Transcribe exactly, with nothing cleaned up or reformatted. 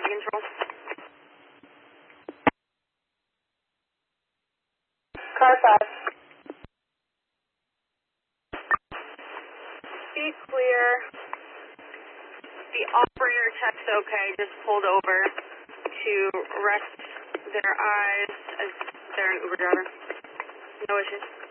control. Car five. Be clear. The operator text okay, just pulled over to rest their eyes as they're an Uber driver. No issues.